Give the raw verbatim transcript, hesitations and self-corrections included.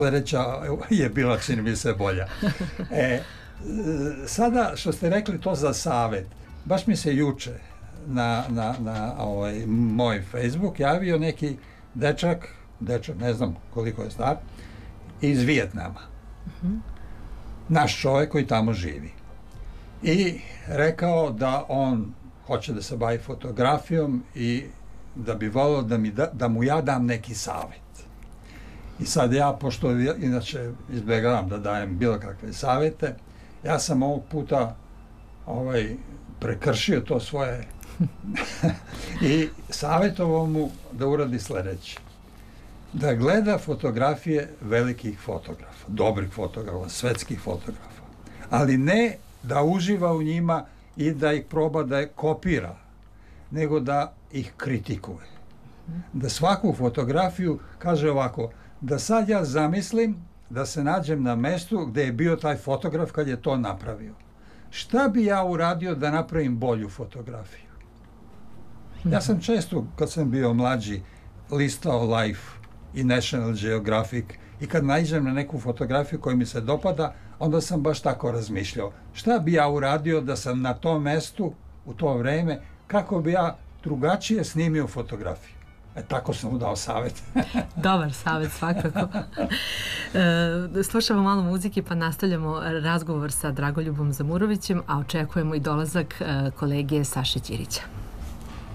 Sledeća je bila, čini mi se, bolja. E, sada, što ste rekli to za savet, baš mi se juče na, na, na ovaj, moj Facebook javio neki dečak, dečak, ne znam koliko je star, iz Vijetnama. Uh-huh. Naš čovjek koji tamo živi. I rekao da on hoće da se bavi fotografijom i da bi volio da, mi da, da mu ja dam neki savet. I sad ja, pošto inače izbjegavam da dajem bilo kakve savjete, ja sam ovog puta ovaj, prekršio to svoje i savjetovao mu da uradi sljedeće. Da gleda fotografije velikih fotografa, dobrih fotografa, svetskih fotografa, ali ne da uživa u njima i da ih proba da je kopira, nego da ih kritikuje. Da svaku fotografiju kaže ovako, da sad ja zamislim da se nađem na mestu gdje je bio taj fotograf kad je to napravio. Šta bi ja uradio da napravim bolju fotografiju? Ja sam često, kad sam bio mlađi, listao Life i National Geographic i kad naiđem na neku fotografiju koja mi se dopada, onda sam baš tako razmišljao. Šta bi ja uradio da sam na tom mestu, u to vreme, kako bi ja drugačije snimio fotografiju? E, tako sam mu dao savjet. Dobar savjet, svakako. E, slušamo malo muzike pa nastavljamo razgovor sa Dragoljubom Zamurovićem, a očekujemo i dolazak e, kolege Saše Ćirića.